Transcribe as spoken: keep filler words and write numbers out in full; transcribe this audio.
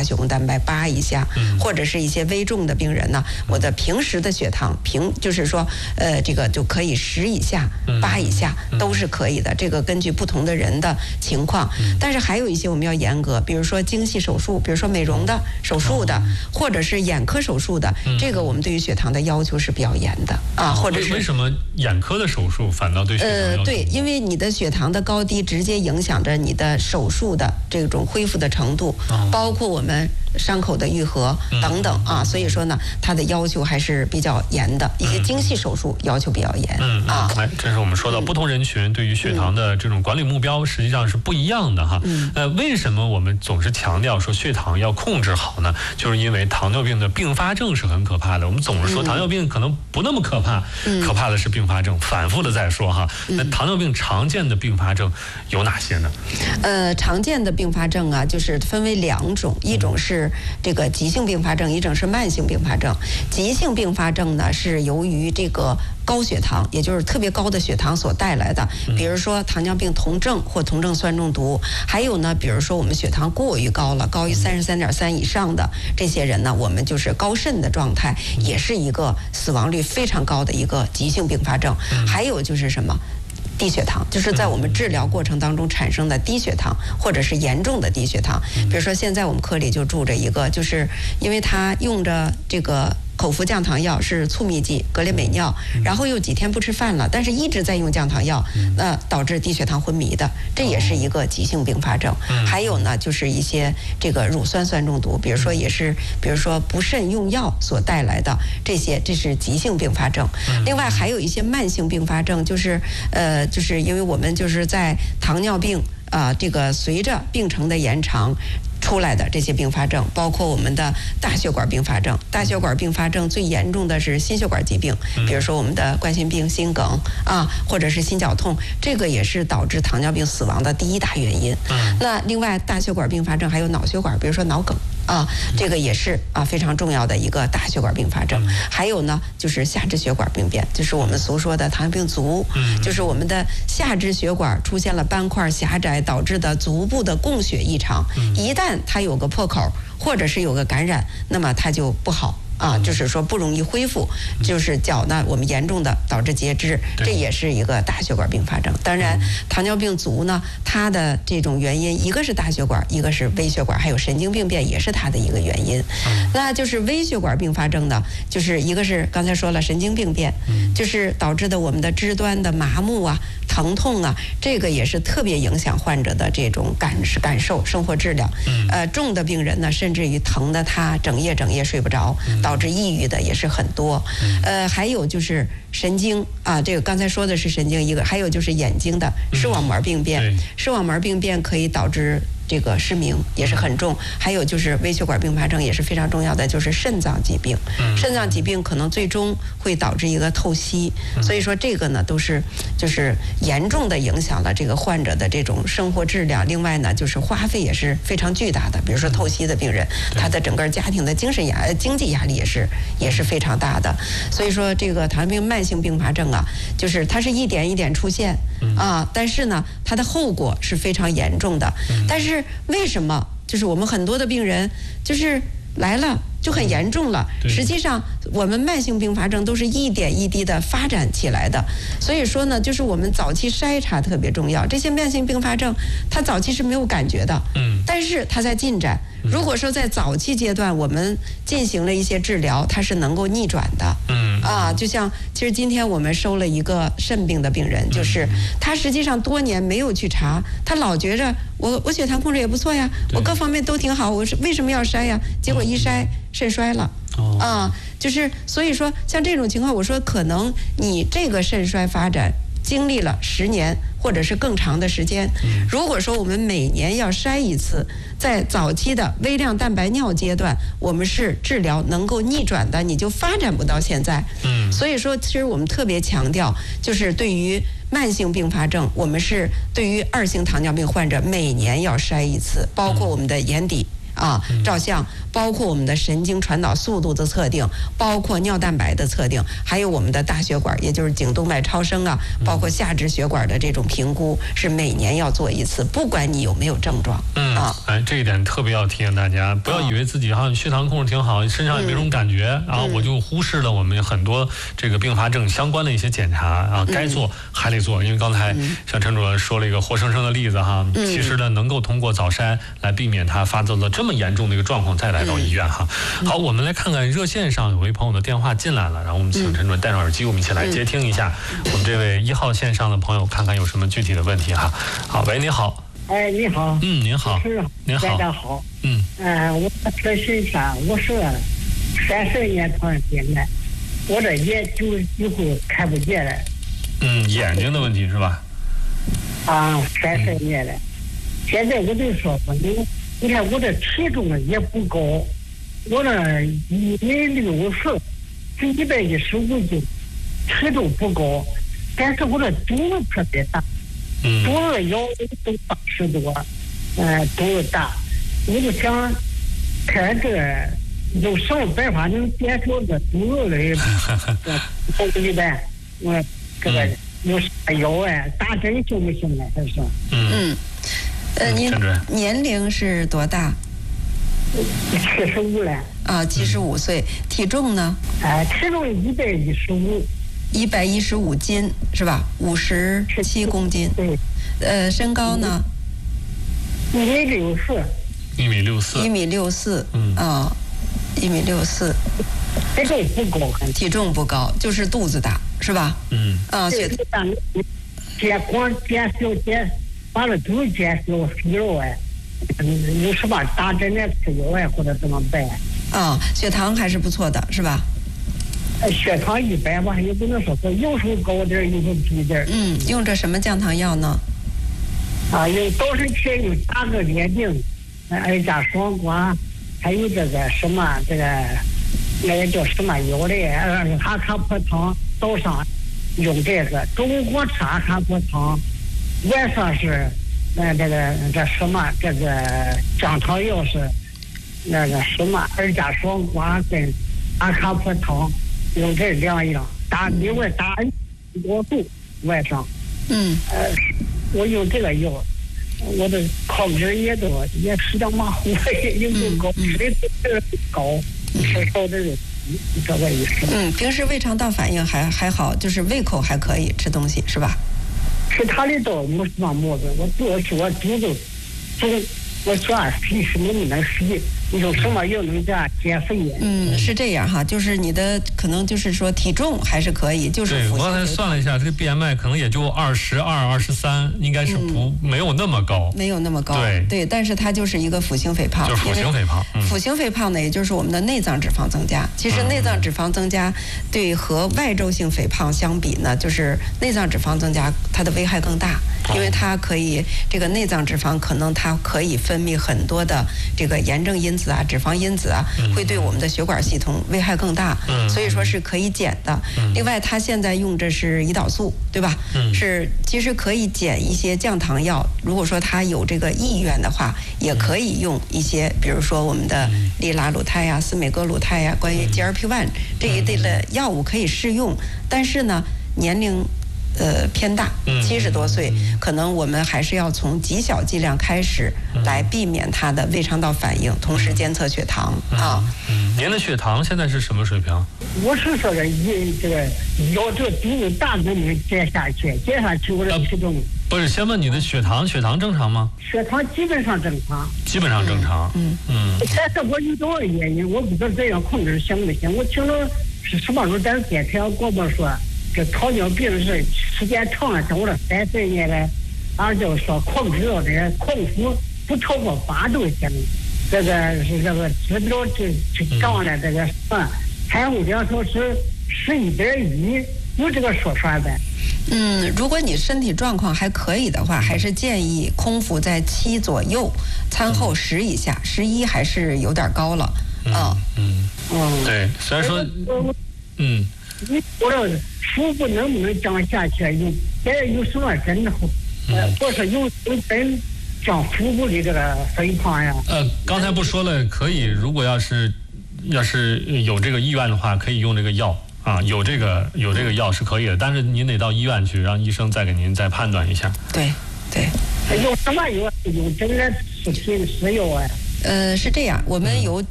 把血红蛋白扒一下，或者是一些危重的病人呢，我的平时的血糖平就是说，呃，这个就可以十以下、八以下都是可以的。这个根据不同的人的情况，但是还有一些我们要严格，比如说精细手术，比如说美容的手术的，或者是眼科手术的，这个我们对于血糖的要求是比较严的啊。或者是为什么眼科的手术反倒对血糖要求？ 呃，对，因为你的血糖的高低直接影响着你的手术的这种恢复的程度，包括我们伤口的愈合等等啊，所以说呢，它的要求还是比较严的，一些精细手术要求比较严。 嗯啊，哎，这是我们说到不同人群对于血糖的这种管理目标实际上是不一样的哈。呃，为什么我们总是强调说血糖要控制好呢？就是因为糖尿病的并发症是很可怕的。我们总是说糖尿病可能不那么可怕，可怕的是并发症，反复的在说哈。那糖尿病常见的并发症有哪些呢？ 呃，常见的并发症啊，就是分为两种，一种是这个急性并发症，一种是慢性并发症。急性并发症呢，是由于这个高血糖，也就是特别高的血糖所带来的，比如说糖尿病酮症或酮症酸中毒，还有呢，比如说我们血糖过于高了，高于三十三点三以上的这些人呢，我们就是高肾的状态，也是一个死亡率非常高的一个急性并发症。还有就是什么？低血糖，就是在我们治疗过程当中产生的低血糖，或者是严重的低血糖。比如说，现在我们科里就住着一个，就是因为他用着这个口服降糖药，是促泌剂格列美尿，然后又几天不吃饭了，但是一直在用降糖药，那导致低血糖昏迷的，这也是一个急性并发症。还有呢，就是一些这个乳酸酸中毒，比如说也是，比如说不慎用药所带来的这些，这是急性并发症。另外还有一些慢性并发症，就是呃，就是因为我们就是在糖尿病啊、呃，这个随着病程的延长出来的这些并发症，包括我们的大血管并发症。大血管并发症最严重的是心血管疾病，比如说我们的冠心病、心梗啊，或者是心绞痛，这个也是导致糖尿病死亡的第一大原因。那另外大血管并发症还有脑血管，比如说脑梗啊，这个也是啊非常重要的一个大血管并发症。还有呢，就是下肢血管病变，就是我们俗说的糖尿病足，就是我们的下肢血管出现了斑块狭窄导致的足部的供血异常，一旦它有个破口或者是有个感染，那么它就不好啊，就是说不容易恢复，就是脚呢我们严重的导致截肢，这也是一个大血管并发症。当然糖尿病足呢，它的这种原因一个是大血管，一个是微血管，还有神经病变也是它的一个原因。那就是微血管并发症呢，就是一个是刚才说了神经病变，就是导致的我们的肢端的麻木啊、疼痛啊，这个也是特别影响患者的这种感感受、生活质量。呃，重的病人呢，甚至于疼的他整夜整夜睡不着，导致抑郁的也是很多。呃，还有就是神经啊，这个刚才说的是神经一个，还有就是眼睛的视网膜病变，视网膜病变可以导致这个失明，也是很重。还有就是微血管并发症也是非常重要的，就是肾脏疾病。肾脏疾病可能最终会导致一个透析，所以说这个呢都是就是严重的影响了这个患者的这种生活质量。另外呢，就是花费也是非常巨大的，比如说透析的病人，他的整个家庭的精神压经济压力也是也是非常大的。所以说这个糖尿病慢性并发症啊，就是它是一点一点出现啊，但是呢，它的后果是非常严重的。但是为什么就是我们很多的病人就是来了就很严重了？实际上我们慢性并发症都是一点一滴的发展起来的，所以说呢，就是我们早期筛查特别重要。这些慢性并发症它早期是没有感觉的，嗯，但是它在进展。如果说在早期阶段我们进行了一些治疗，它是能够逆转的。嗯啊，就像其实今天我们收了一个肾病的病人，就是他实际上多年没有去查，他老觉着我我血糖控制也不错呀，我各方面都挺好，我是为什么要筛呀？结果一筛肾衰了。哦啊，就是所以说像这种情况，我说可能你这个肾衰发展经历了十年或者是更长的时间。如果说我们每年要筛一次，在早期的微量蛋白尿阶段，我们是治疗能够逆转的，你就发展不到现在。嗯，所以说其实我们特别强调，就是对于慢性并发症，我们是对于二型糖尿病患者每年要筛一次，包括我们的眼底啊，照相，包括我们的神经传导速度的测定，包括尿蛋白的测定，还有我们的大血管，也就是颈动脉超声啊，包括下肢血管的这种评估，是每年要做一次，不管你有没有症状。 嗯啊，哎，这一点特别要提醒大家，不要以为自己哈血糖控制挺好，身上也没什么感觉，嗯、然后我就忽视了我们很多这个并发症相关的一些检查啊，该做还得做。因为刚才像陈主任说了一个活生生的例子哈，嗯、其实呢能够通过早筛来避免它发作的这么严重的一个状况再来到医院哈。嗯、好，我们来看看热线上有位朋友的电话进来了，然后我们请陈主任戴上耳机，我们一起来接听一下我们这位一号线上的朋友，看看有什么具体的问题哈。好，喂，你好。 哎，你好。 嗯，您好。 是， 您好。 大家好。 嗯。 呃，我咨询一下，我是三十年糖血癌，我这眼就几乎看不见了。 嗯，眼睛的问题是吧？ 啊，三十年了。现在我就说吧，你你看我这体重也不高，我这一米六十，是一百一十五斤，体重不高，但是我这肚子特别大， 嗯， 肚子腰都八十多，嗯、呃，肚子大，我就想看这有什么办法能减少这肚子的这这里边，我这个有啥药啊？打针行不行啊？还是？ 嗯，呃，您年龄是多大？ 七十五了。 啊，七十五岁，体重呢？ 哎，体重一百一十五。 一百一十五斤是吧？五十七公斤。 对。 呃，身高呢？ 一米六四。 一米六四。 一米六四。 嗯。 啊，一米六四。 体重不高， 体重不高，就是肚子大，是吧？ 嗯。 啊，血糖。减光减小减，把这肚子减小肥肉哎，有什么打针的吃药哎，或者怎么办？ 啊，血糖还是不错的，是吧？ 血糖一般吧，也不能说是有时候高点，有时候低点。 嗯，用着什么降糖药呢？ 啊，有早晨起来有打个点滴，二甲双胍，还有这个什么这个那个叫什么药的，呃，阿卡普汤，早上用这个，中午吃阿卡普汤，晚上是那这个这什么这个降糖药是那个什么二甲双胍跟阿卡普汤。用这两样打，另外打多度晚上， 嗯， 呃，我用这个药，我的控制也都也比较马虎，也不高，吃的都高，吃少的就这个意思。 嗯，平时胃肠道反应还还好，就是胃口还可以吃东西是吧？ 其他的倒没什么毛病，我主要是我肚子，总我想肥是能不能肥？你说什么药能这样减肥？ 嗯，是这样哈，就是你的可能就是说体重还是可以，就是对，我刚才算了一下，这个 B M I 可能也就二十二、二十三，应该是不、嗯、没有那么高， 没有那么高， 对对，但是它就是一个腹型肥胖， 就是腹型肥胖。 嗯、腹型肥胖呢，也就是我们的内脏脂肪增加。其实内脏脂肪增加对和外周性肥胖相比呢，就是内脏脂肪增加它的危害更大，因为它可以这个内脏脂肪可能它可以分泌很多的这个炎症因子啊、脂肪因子啊，会对我们的血管系统危害更大， 嗯、 所以说是可以减的。嗯、另外，它现在用着是胰岛素，对吧？ 嗯、 是其实可以减一些降糖药。如果说他有这个意愿的话，也可以用一些，比如说我们的利拉鲁肽呀、司美格鲁肽呀，关于 G L P 一 这一类的药物可以试用。但是呢，年龄呃偏大，七十多岁，嗯、可能我们还是要从极小剂量开始，来避免它的胃肠道反应，同时监测血糖、 嗯、 啊。 嗯，您的血糖现在是什么水平？ 我是说的，一这个要这肚子大能不能减下去？减下去我的体重。 不是，先问你的血糖，血糖正常吗？ 血糖基本上正常。 基本上正常。 嗯嗯。 但是我有种原因，我不知道这样控制行不行。我听了是什么时候咱电台广播说，这糖尿病是时间长了，像我这三十年来，俺就说控制到这空腹不超过八度行。这个是这个指标这这涨了这个什么含糊量说是十一点一，有这个说法呗？ 嗯，如果你身体状况还可以的话，还是建议空腹在七左右，餐后十以下，十一还是有点高了。 嗯嗯嗯，对，虽然说，嗯， 你我说腹部能不能降下去？有，再有什么针？呃，或是有有针降腹部的这个肥胖呀？ 呃，刚才不说了，可以，如果要是要是有这个意愿的话，可以用这个药啊，有这个有这个药是可以的，但是您得到医院去，让医生再给您再判断一下。 对对。 用什么药？用这个食品食药啊？ 呃，是这样，我们有